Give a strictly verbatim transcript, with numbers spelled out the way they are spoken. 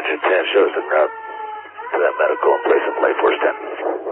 ten shows en route to that medical and place of life force ten.